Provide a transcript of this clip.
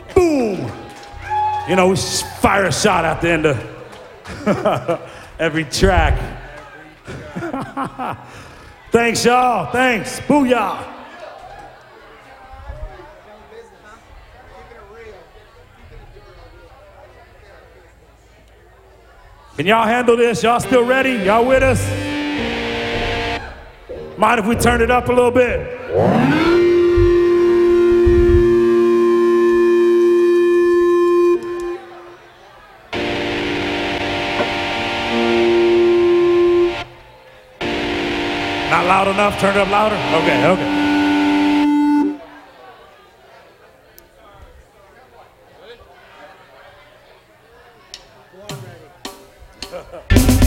Boom. You know, we fire a shot at the end of every track. Thanks, y'all. Thanks. Booyah. Can y'all handle this? Y'all still ready? Y'all with us? Mind if we turn it up a little bit? Not loud enough? Turn it up louder? Okay.